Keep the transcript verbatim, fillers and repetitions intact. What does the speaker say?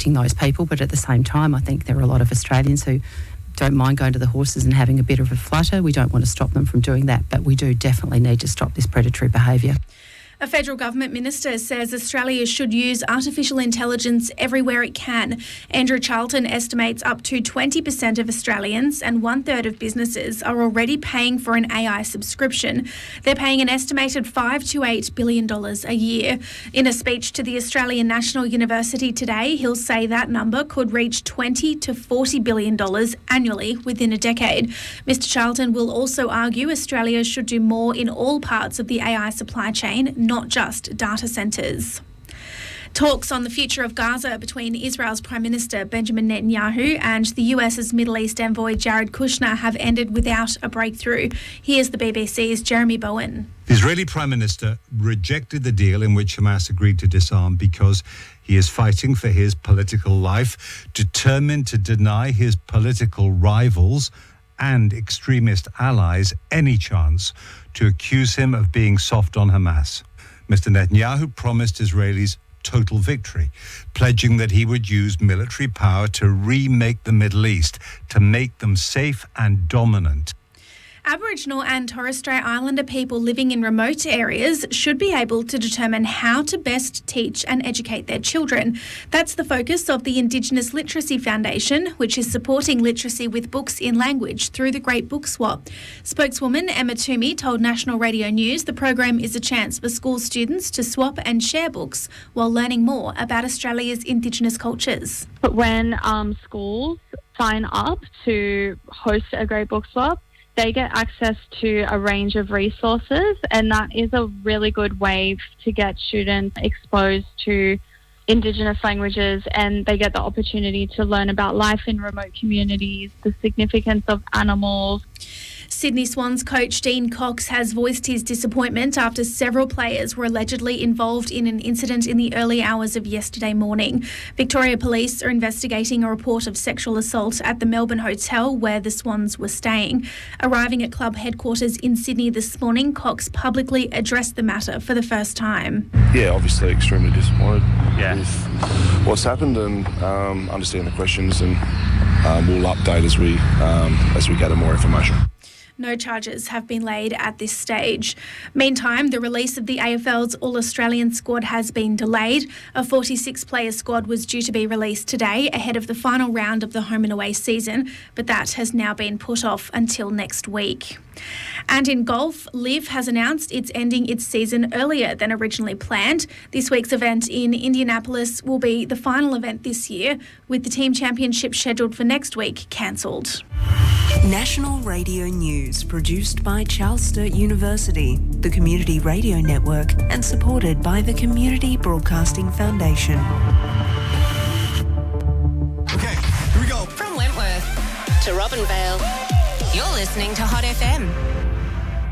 protecting those people, but at the same time, I think there are a lot of Australians who don't mind going to the horses and having a bit of a flutter. We don't want to stop them from doing that, but we do definitely need to stop this predatory behaviour. A federal government minister says Australia should use artificial intelligence everywhere it can. Andrew Charlton estimates up to twenty percent of Australians and one-third of businesses are already paying for an A I subscription. They're paying an estimated five to eight billion dollars a year. In a speech to the Australian National University today, he'll say that number could reach twenty to forty billion dollars annually within a decade. Mister Charlton will also argue Australia should do more in all parts of the A I supply chain, not just data centres. Talks on the future of Gaza between Israel's Prime Minister Benjamin Netanyahu and the US's Middle East envoy Jared Kushner have ended without a breakthrough. Here's the B B C's Jeremy Bowen. The Israeli Prime Minister rejected the deal in which Hamas agreed to disarm because he is fighting for his political life, determined to deny his political rivals and extremist allies any chance to accuse him of being soft on Hamas. Mister Netanyahu promised Israelis total victory, pledging that he would use military power to remake the Middle East, to make them safe and dominant. Aboriginal and Torres Strait Islander people living in remote areas should be able to determine how to best teach and educate their children. That's the focus of the Indigenous Literacy Foundation, which is supporting literacy with books in language through the Great Book Swap. Spokeswoman Emma Toomey told National Radio News the program is a chance for school students to swap and share books while learning more about Australia's Indigenous cultures. But when um, schools sign up to host a Great Book Swap, they get access to a range of resources, and that is a really good way to get students exposed to Indigenous languages, and they get the opportunity to learn about life in remote communities, the significance of animals. Sydney Swans coach Dean Cox has voiced his disappointment after several players were allegedly involved in an incident in the early hours of yesterday morning. Victoria Police are investigating a report of sexual assault at the Melbourne hotel where the Swans were staying. Arriving at club headquarters in Sydney this morning, Cox publicly addressed the matter for the first time. Yeah, obviously extremely disappointed yeah. with what's happened, and um, understand the questions, and um, we'll update as we um, as we gather more information. No charges have been laid at this stage. Meantime, the release of the A F L's All-Australian squad has been delayed. A forty-six player squad was due to be released today ahead of the final round of the home and away season, but that has now been put off until next week. And in golf, LIV has announced it's ending its season earlier than originally planned. This week's event in Indianapolis will be the final event this year, with the team championship scheduled for next week cancelled. National Radio News, produced by Charles Sturt University, the Community Radio Network, and supported by the Community Broadcasting Foundation. Okay, here we go. From Wentworth to Robinvale, you're listening to Hot F M.